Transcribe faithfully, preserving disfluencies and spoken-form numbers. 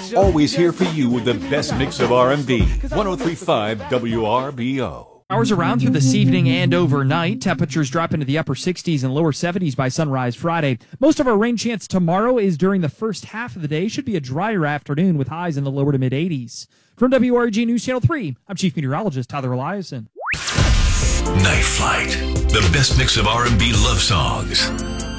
always here for you with the best mix of R and B. one oh three point five W R B O. Hours around through this evening and overnight. Temperatures drop into the upper sixties and lower seventies by sunrise Friday. Most of our rain chance tomorrow is during the first half of the day. Should be a drier afternoon with highs in the lower to mid eighties. From W R G News Channel three, I'm Chief Meteorologist Tyler Eliason. Night Flight, the best mix of R and B love songs.